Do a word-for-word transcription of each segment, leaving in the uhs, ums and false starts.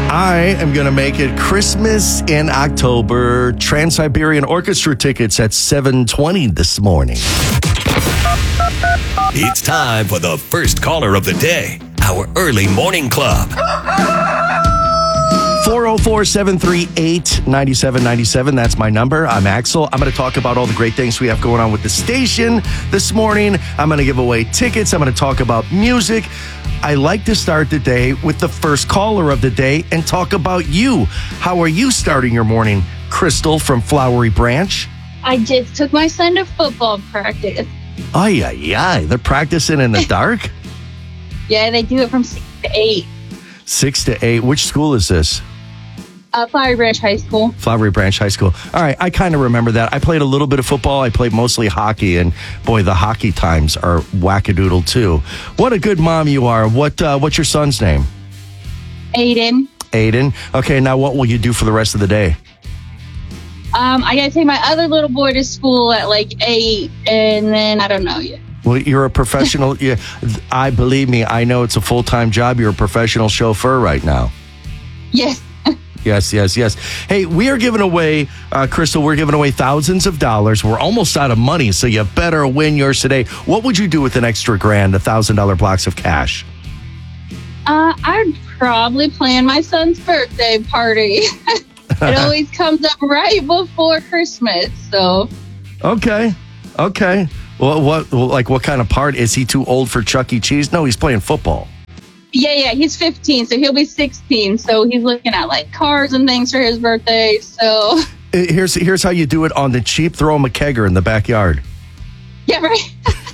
I am going to make it Christmas in October. Trans-Siberian Orchestra tickets at seven twenty this morning. It's time for the first caller of the day, our early morning club. four oh four, seven three eight, nine seven nine seven. That's my number. I'm Axel. I'm going to talk about all the great things we have going on with the station this morning. I'm going to give away tickets. I'm going to talk about music. I like to start the day with the first caller of the day and talk about you. How are you starting your morning? Crystal from Flowery Branch. I just took my son to football practice. Ay, ay, ay. They're practicing in the dark? Yeah, they do it from six to eight. Six to eight. Which school is this? Uh, Flowery Branch High School. Flowery Branch High School. All right, I kind of remember that. I played a little bit of football. I played mostly hockey, and boy, the hockey times are wackadoodle too. What a good mom you are. What uh, What's your son's name? Aiden. Aiden. Okay, now what will you do for the rest of the day? Um, I gotta take my other little boy to school at like eight, and then I don't know yet. Well, you're a professional. yeah, I believe me. I know it's a full time job. You're a professional chauffeur right now. Yes. Yes, yes, yes. Hey, we are giving away, uh, Crystal, we're giving away thousands of dollars. We're almost out of money, so you better win yours today. What would you do with an extra grand, a one thousand dollars blocks of cash? Uh, I'd probably plan my son's birthday party. It always comes up right before Christmas, so. Okay, okay. Well, what, like, what kind of party? Is he too old for Chuck E. Cheese? No, he's playing football. Yeah, yeah, he's fifteen, so he'll be sixteen. So he's looking at like cars and things for his birthday. So here's here's how you do it on the cheap. Throw him a kegger in the backyard. Yeah, right.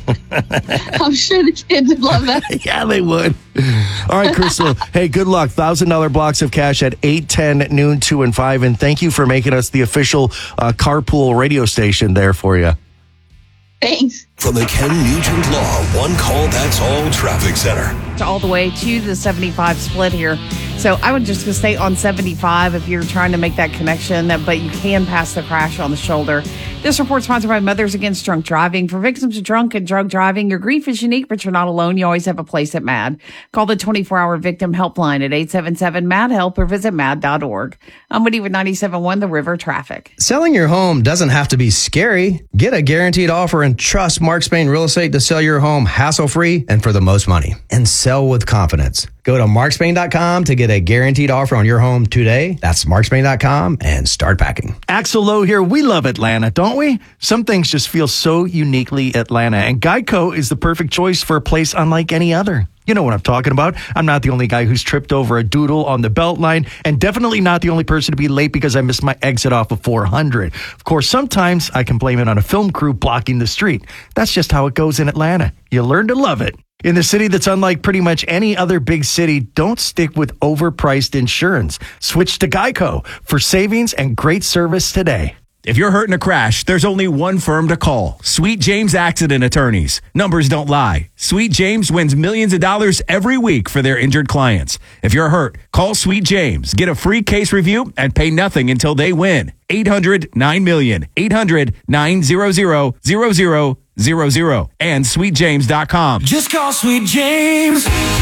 I'm sure the kids would love that. Yeah, they would. All right, Crystal. Hey, good luck. one thousand dollars blocks of cash at eight, ten, noon, two, and five. And thank you for making us the official uh, carpool radio station there for you. Thanks. From the Ken Nugent Law One Call That's All Traffic Center. All the way to the seventy-five split here. So I would just stay on seventy-five if you're trying to make that connection, but you can pass the crash on the shoulder. This report sponsored by Mothers Against Drunk Driving. For victims of drunk and drug driving, your grief is unique, but you're not alone. You always have a place at MAD. Call the twenty-four hour victim helpline at eight seven seven, M A D, HELP or visit mad dot org. I'm Woody with ninety-seven point one The River Traffic. Selling your home doesn't have to be scary. Get a guaranteed offer and trust Mark Spain Real Estate to sell your home hassle-free and for the most money. And sell with confidence. Go to mark spain dot com to get a guaranteed offer on your home today. That's mark spain dot com and start packing. Axel Lowe here. We love Atlanta, don't we? Some things just feel so uniquely Atlanta, and Geico is the perfect choice for a place unlike any other. You know what I'm talking about. I'm not the only guy who's tripped over a doodle on the Beltline, and definitely not the only person to be late because I missed my exit off of four hundred. Of course, sometimes I can blame it on a film crew blocking the street. That's just how it goes in Atlanta. You learn to love it. In the city that's unlike pretty much any other big city, don't stick with overpriced insurance. Switch to Geico for savings and great service today. If you're hurt in a crash, there's only one firm to call. Sweet James Accident Attorneys. Numbers don't lie. Sweet James wins millions of dollars every week for their injured clients. If you're hurt, call Sweet James. Get a free case review and pay nothing until they win. eight hundred nine million. eight hundred nine hundred zero zero zero and sweet james dot com. Just call Sweet James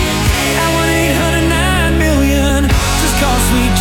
at one eight hundred nine million. Just call Sweet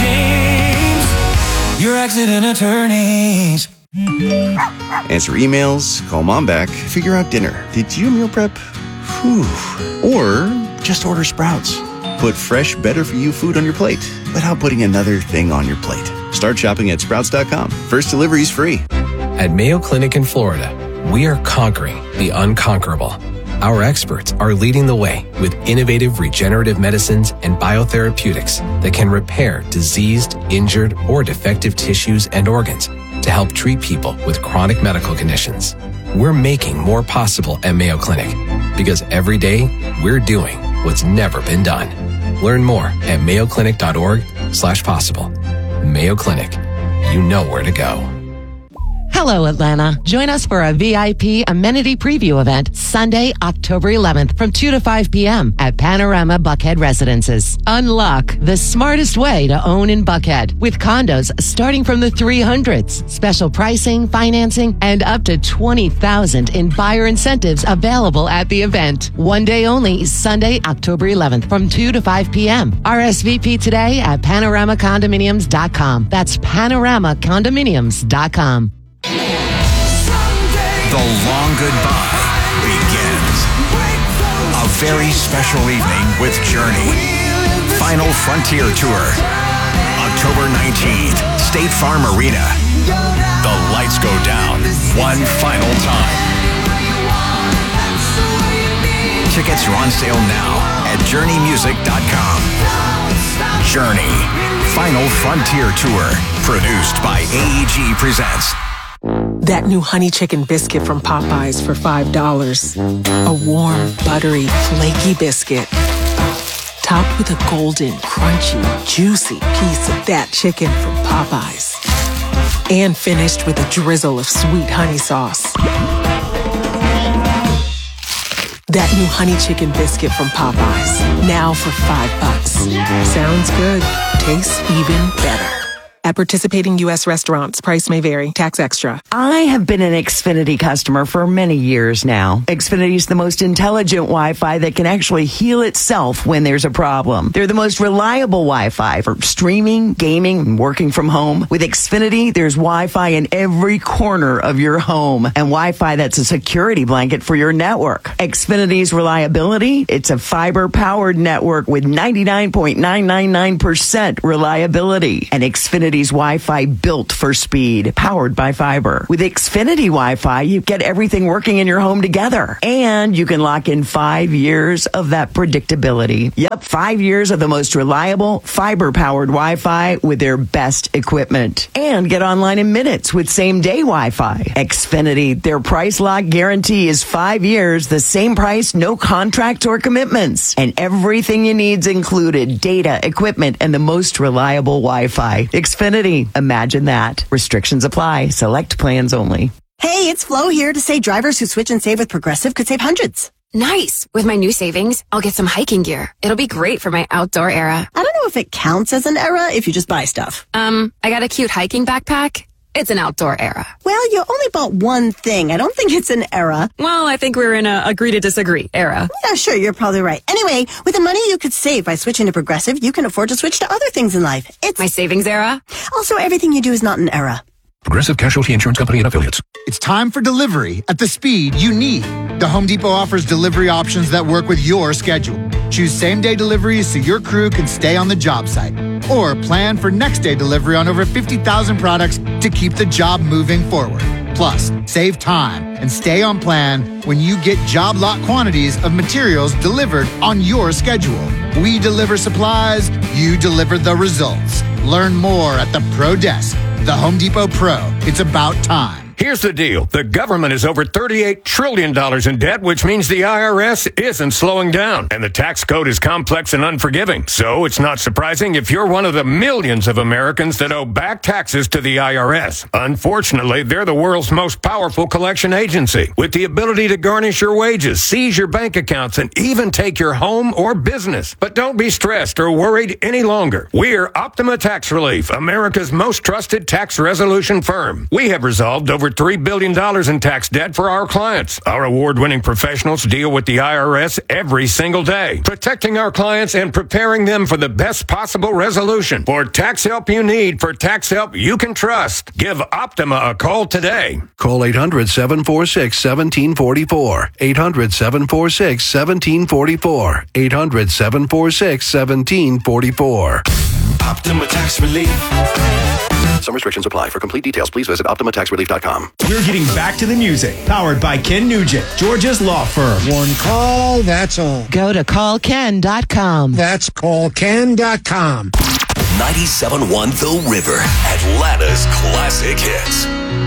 James, your accident attorneys. Answer emails, call mom back, figure out dinner. Did you meal prep? Whew. Or just order Sprouts. Put fresh, better-for-you food on your plate without putting another thing on your plate. Start shopping at sprouts dot com. First delivery is free. At Mayo Clinic in Florida, we are conquering the unconquerable. Our experts are leading the way with innovative regenerative medicines and biotherapeutics that can repair diseased, injured, or defective tissues and organs to help treat people with chronic medical conditions. We're making more possible at Mayo Clinic because every day we're doing what's never been done. Learn more at mayo clinic dot org slash possible. Mayo Clinic. You know where to go. Hello, Atlanta. Join us for a V I P amenity preview event Sunday, October eleventh from two to five p.m. at Panorama Buckhead Residences. Unlock the smartest way to own in Buckhead with condos starting from the three hundreds. Special pricing, financing, and up to twenty thousand dollars in buyer incentives available at the event. One day only, Sunday, October eleventh from two to five p.m. R S V P today at panorama condominiums dot com. That's panorama condominiums dot com. The long goodbye begins. A very special evening with Journey. Final Frontier Tour. October nineteenth, State Farm Arena. The lights go down one final time. Tickets are on sale now at journey music dot com. Journey. Final Frontier Tour. Produced by A E G Presents. That new honey chicken biscuit from Popeyes for five dollars. A warm, buttery, flaky biscuit. Topped with a golden, crunchy, juicy piece of that chicken from Popeyes. And finished with a drizzle of sweet honey sauce. That new honey chicken biscuit from Popeyes. Now for five bucks. Sounds good. Tastes even better. At participating U S restaurants, price may vary. Tax extra. I have been an Xfinity customer for many years now. Xfinity is the most intelligent Wi-Fi that can actually heal itself when there's a problem. They're the most reliable Wi-Fi for streaming, gaming, and working from home. With Xfinity, there's Wi-Fi in every corner of your home and Wi-Fi that's a security blanket for your network. Xfinity's reliability, it's a fiber-powered network with ninety-nine point nine nine nine percent reliability. And Xfinity Wi-Fi built for speed, powered by fiber. With Xfinity Wi-Fi, you get everything working in your home together. And you can lock in five years of that predictability. Yep, five years of the most reliable, fiber-powered Wi-Fi with their best equipment. And get online in minutes with same-day Wi-Fi. Xfinity, their price lock guarantee is five years, the same price, no contracts or commitments. And everything you need's included, data, equipment, and the most reliable Wi-Fi. Xfinity. Imagine that. Restrictions apply. Select plans only. Hey, it's Flo here to say drivers who switch and save with Progressive could save hundreds. Nice. With my new savings, I'll get some hiking gear. It'll be great for my outdoor era. I don't know if it counts as an era if you just buy stuff. Um, I got a cute hiking backpack. It's an outdoor era. Well, you only bought one thing. I don't think it's an era. Well, I think we're in a agree to disagree era. Yeah, sure, you're probably right. Anyway, with the money you could save by switching to Progressive, you can afford to switch to other things in life. It's my savings era. Also, everything you do is not an era. Progressive Casualty Insurance Company and Affiliates. It's time for delivery at the speed you need. The Home Depot offers delivery options that work with your schedule. Choose same-day deliveries so your crew can stay on the job site. Or plan for next-day delivery on over fifty thousand products to keep the job moving forward. Plus, save time and stay on plan when you get job lot quantities of materials delivered on your schedule. We deliver supplies, you deliver the results. Learn more at the Pro Desk. The Home Depot Pro. It's about time. Here's the deal. The government is over thirty-eight trillion dollars in debt, which means the I R S isn't slowing down. And the tax code is complex and unforgiving. So it's not surprising if you're one of the millions of Americans that owe back taxes to the I R S. Unfortunately, they're the world's most powerful collection agency, with the ability to garnish your wages, seize your bank accounts, and even take your home or business. But don't be stressed or worried any longer. We're Optima Tax Relief, America's most trusted tax resolution firm. We have resolved over three billion dollars in tax debt for our clients. Our award-winning professionals deal with the I R S every single day, protecting our clients and preparing them for the best possible resolution. For tax help you need, for tax help you can trust, give Optima a call today. Call eight hundred, seven four six, one seven four four. eight hundred, seven four six, one seven four four. eight hundred, seven four six, one seven four four. Optima Tax Relief. Some restrictions apply. For complete details, please visit optima tax relief dot com. We're getting back to the music. Powered by Ken Nugent, Georgia's law firm. One call, that's all. Go to call ken dot com. That's call ken dot com. ninety-seven point one The River, Atlanta's classic hits.